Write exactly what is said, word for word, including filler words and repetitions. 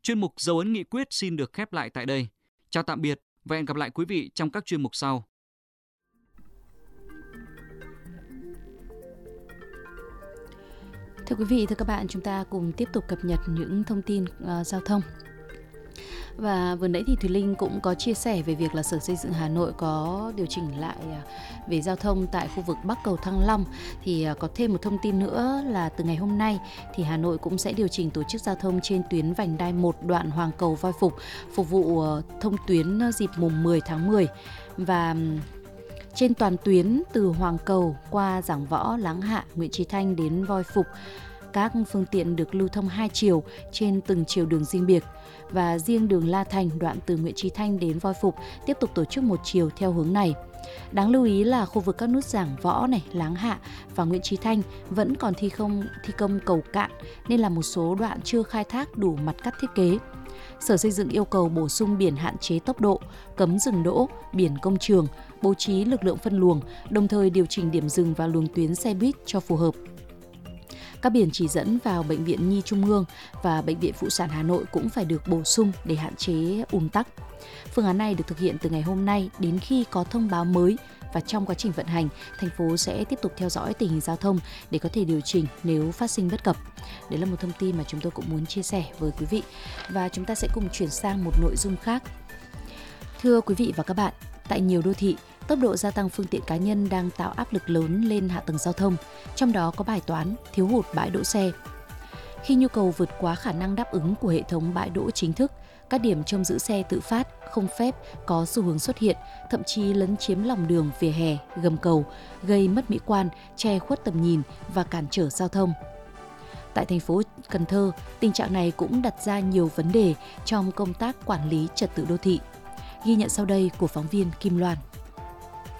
Chuyên mục Dấu ấn nghị quyết xin được khép lại tại đây. Chào tạm biệt và hẹn gặp lại quý vị trong các chuyên mục sau. Thưa quý vị, thưa các bạn, chúng ta cùng tiếp tục cập nhật những thông tin uh, giao thông. Và vừa nãy thì Thùy Linh cũng có chia sẻ về việc là Sở Xây dựng Hà Nội có điều chỉnh lại về giao thông tại khu vực Bắc cầu Thăng Long. Thì có thêm một thông tin nữa là từ ngày hôm nay thì Hà Nội cũng sẽ điều chỉnh tổ chức giao thông trên tuyến vành đai một đoạn Hoàng Cầu Voi Phục, phục vụ thông tuyến dịp mùng mười tháng mười. Và trên toàn tuyến từ Hoàng Cầu qua Giảng Võ, Láng Hạ, Nguyễn Chí Thanh đến Voi Phục, các phương tiện được lưu thông hai chiều trên từng chiều đường riêng biệt. Và riêng đường La Thành đoạn từ Nguyễn Chí Thanh đến Voi Phục tiếp tục tổ chức một chiều theo hướng này. Đáng lưu ý là khu vực các nút Giảng Võ, này, Láng Hạ và Nguyễn Chí Thanh vẫn còn thi công, thi công cầu cạn nên là một số đoạn chưa khai thác đủ mặt cắt thiết kế. Sở Xây dựng yêu cầu bổ sung biển hạn chế tốc độ, cấm dừng đỗ, biển công trường, bố trí lực lượng phân luồng, đồng thời điều chỉnh điểm dừng và luồng tuyến xe buýt cho phù hợp. Các biển chỉ dẫn vào Bệnh viện Nhi Trung ương và Bệnh viện Phụ sản Hà Nội cũng phải được bổ sung để hạn chế ùn tắc. Phương án này được thực hiện từ ngày hôm nay đến khi có thông báo mới, và trong quá trình vận hành, thành phố sẽ tiếp tục theo dõi tình hình giao thông để có thể điều chỉnh nếu phát sinh bất cập. Đấy là một thông tin mà chúng tôi cũng muốn chia sẻ với quý vị. Và chúng ta sẽ cùng chuyển sang một nội dung khác. Thưa quý vị và các bạn, tại nhiều đô thị, tốc độ gia tăng phương tiện cá nhân đang tạo áp lực lớn lên hạ tầng giao thông, trong đó có bài toán thiếu hụt bãi đỗ xe. Khi nhu cầu vượt quá khả năng đáp ứng của hệ thống bãi đỗ chính thức, các điểm trông giữ xe tự phát, không phép có xu hướng xuất hiện, thậm chí lấn chiếm lòng đường, vỉa hè, gầm cầu, gây mất mỹ quan, che khuất tầm nhìn và cản trở giao thông. Tại thành phố Cần Thơ, tình trạng này cũng đặt ra nhiều vấn đề trong công tác quản lý trật tự đô thị. Ghi nhận sau đây của phóng viên Kim Loan.